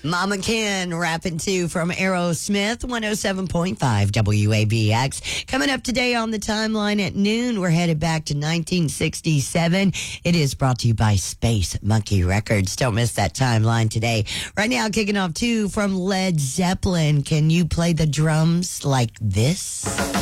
Mama Ken rapping too from Aerosmith, 107.5 WABX. Coming up today on the timeline at noon, we're headed back to 1967. It is brought to you by Space Monkey Records. Don't miss that timeline today. Right now, kicking off too from Led Zeppelin. Can you play the drums like this?